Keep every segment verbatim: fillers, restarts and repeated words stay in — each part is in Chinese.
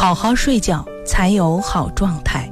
好好睡觉才有好状态。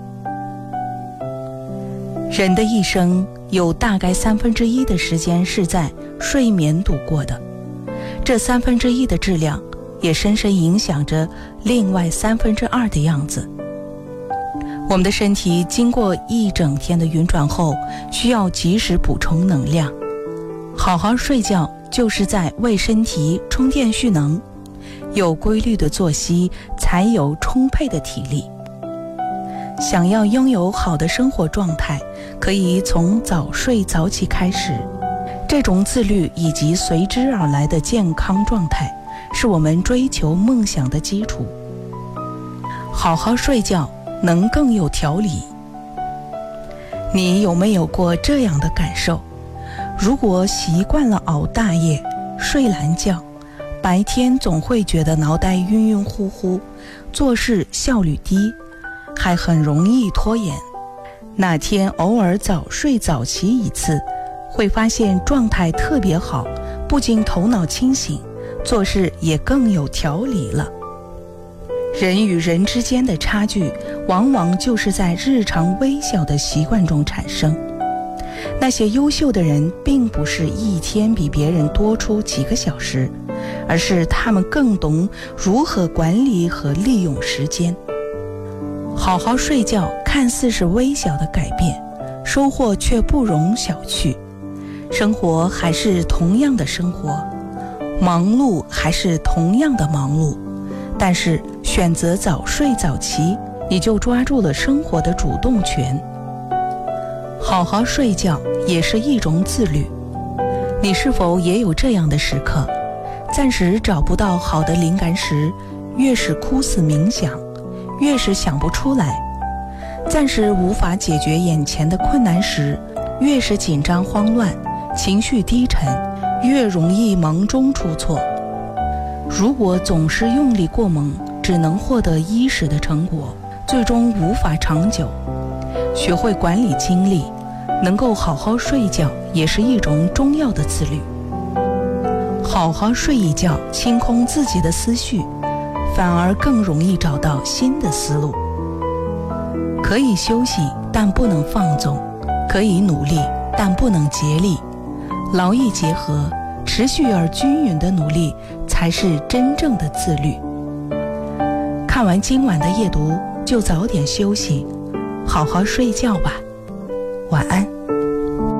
人的一生有大概三分之一的时间是在睡眠度过的，这三分之一的质量也深深影响着另外三分之二的样子。我们的身体经过一整天的运转后，需要及时补充能量。好好睡觉就是在为身体充电蓄能，有规律的作息才有充沛的体力。想要拥有好的生活状态，可以从早睡早起开始。这种自律以及随之而来的健康状态，是我们追求梦想的基础。好好睡觉能更有条理。你有没有过这样的感受？如果习惯了熬大夜、睡懒觉，白天总会觉得脑袋晕晕乎乎，做事效率低，还很容易拖延。哪天偶尔早睡早起一次，会发现状态特别好，不仅头脑清醒，做事也更有条理了。人与人之间的差距，往往就是在日常微小的习惯中产生。那些优秀的人，并不是一天比别人多出几个小时，而是他们更懂如何管理和利用时间。好好睡觉看似是微小的改变，收获却不容小觑。生活还是同样的生活，忙碌还是同样的忙碌，但是选择早睡早起，你就抓住了生活的主动权。好好睡觉也是一种自律。你是否也有这样的时刻？暂时找不到好的灵感时，越是苦思冥想，越是想不出来；暂时无法解决眼前的困难时，越是紧张慌乱，情绪低沉，越容易忙中出错。如果总是用力过猛，只能获得一时的成果，最终无法长久。学会管理精力，能够好好睡觉，也是一种重要的自律。好好睡一觉，清空自己的思绪，反而更容易找到新的思路。可以休息，但不能放纵；可以努力，但不能竭力。劳逸结合，持续而均匀的努力，才是真正的自律。看完今晚的夜读，就早点休息，好好睡觉吧。晚安。